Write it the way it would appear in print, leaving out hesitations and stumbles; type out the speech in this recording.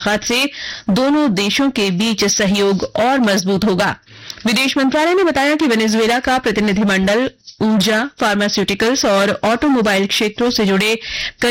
मुलाकात से दोनों देशों के बीच सहयोग और मजबूत होगा। विदेश मंत्रालय ने बताया कि वेनेजुएला का प्रतिनिधिमंडल ऊर्जा, फार्मास्यूटिकल्स और ऑटोमोबाइल क्षेत्रों से जुड़े